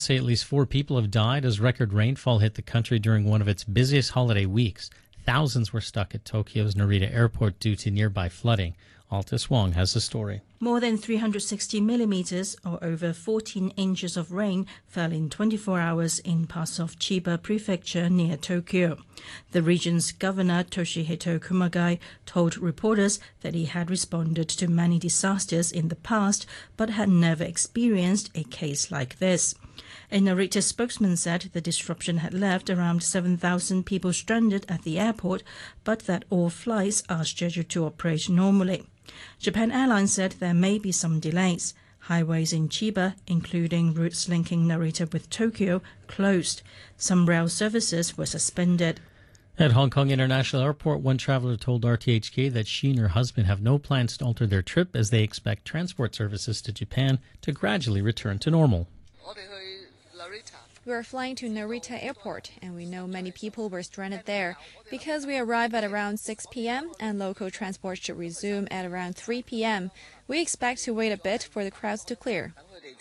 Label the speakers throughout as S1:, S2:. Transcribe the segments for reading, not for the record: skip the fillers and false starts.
S1: Say at least 4 people have died as record rainfall hit the country during one of its busiest holiday weeks. Thousands were stuck at Tokyo's Narita Airport due to nearby flooding. Altus Wong has the story.
S2: More than 360 millimeters, or over 14 inches of rain, fell in 24 hours in parts of Chiba Prefecture near Tokyo. The region's governor, Toshihito Kumagai, told reporters that he had responded to many disasters in the past, but had never experienced a case like this. A Narita spokesman said the disruption had left around 7,000 people stranded at the airport, but that all flights are scheduled to operate normally. Japan Airlines said there may be some delays. Highways in Chiba, including routes linking Narita with Tokyo, closed. Some rail services were suspended.
S1: At Hong Kong International Airport, one traveller told RTHK that she and her husband have no plans to alter their trip as they expect transport services to Japan to gradually return to normal.
S3: We are flying to Narita Airport, and we know many people were stranded there. Because we arrive at around 6 p.m. and local transport should resume at around 3 p.m., we expect to wait a bit for the crowds to clear.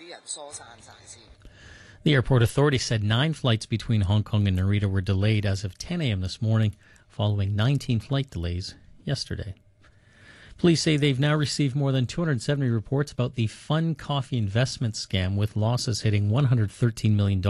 S1: The airport authority said 9 flights between Hong Kong and Narita were delayed as of 10 a.m. this morning, following 19 flight delays yesterday. Police say they've now received more than 270 reports about the Fun Coffee investment scam, with losses hitting $113 million.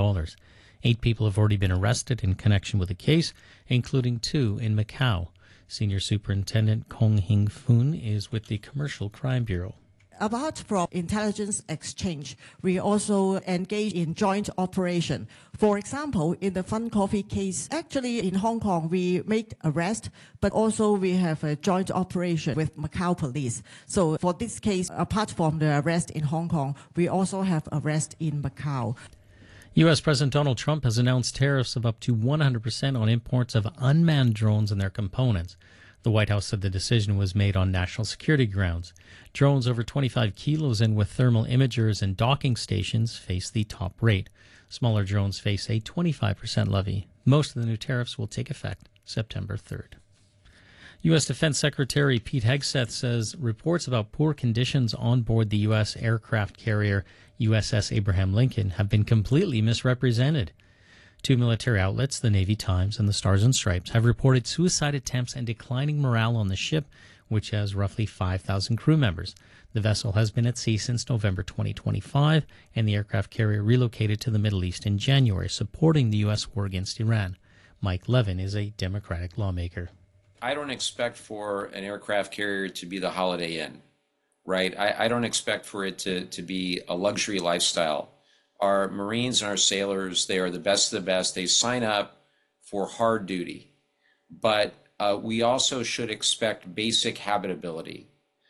S1: 8 people have already been arrested in connection with the case, including 2 in Macau. Senior Superintendent Kong Hing Foon is with the Commercial Crime Bureau.
S4: Apart from intelligence exchange, we also engage in joint operation. For example, in the Fun Coffee case, actually in Hong Kong, we make arrest, but also we have a joint operation with Macau police. So for this case, apart from the arrest in Hong Kong, we also have arrest in Macau.
S1: U.S. President Donald Trump has announced tariffs of up to 100% on imports of unmanned drones and their components. The White House said the decision was made on national security grounds. Drones over 25 kilos and with thermal imagers and docking stations face the top rate. Smaller drones face a 25% levy. Most of the new tariffs will take effect September 3rd. U.S. Defense Secretary Pete Hegseth says reports about poor conditions on board the U.S. aircraft carrier USS Abraham Lincoln have been completely misrepresented. 2 military outlets, the Navy Times and the Stars and Stripes, have reported suicide attempts and declining morale on the ship, which has roughly 5,000 crew members. The vessel has been at sea since November 2025, and the aircraft carrier relocated to the Middle East in January, supporting the U.S. war against Iran. Mike Levin is a Democratic lawmaker.
S5: I don't expect for an aircraft carrier to be the Holiday Inn, right? I don't expect for it to be a luxury lifestyle. Our Marines and our sailors, they are the best of the best. They sign up for hard duty. But we also should expect basic habitability.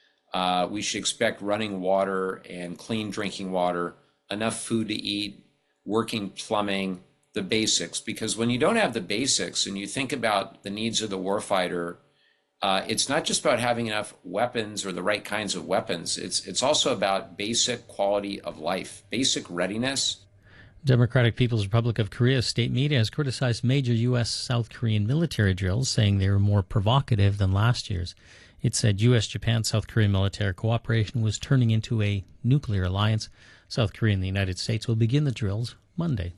S5: We should expect running water and clean drinking water, enough food to eat, working plumbing, the basics. Because when you don't have the basics and you think about the needs of the warfighter, it's not just about having enough weapons or the right kinds of weapons. It's also about basic quality of life, basic readiness.
S1: Democratic People's Republic of Korea state media has criticized major U.S.-South Korean military drills, saying they were more provocative than last year's. It said U.S.-Japan-South Korean military cooperation was turning into a nuclear alliance. South Korea and the United States will begin the drills Monday.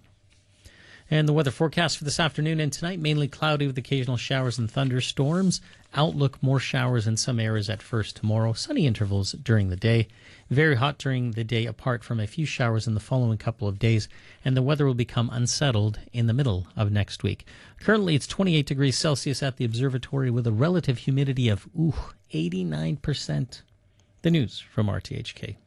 S1: And the weather forecast for this afternoon and tonight, mainly cloudy with occasional showers and thunderstorms. Outlook, more showers in some areas at first tomorrow. Sunny intervals during the day. Very hot during the day apart from a few showers in the following couple of days. And the weather will become unsettled in the middle of next week. Currently, it's 28 degrees Celsius at the observatory with a relative humidity of 89%. The news from RTHK.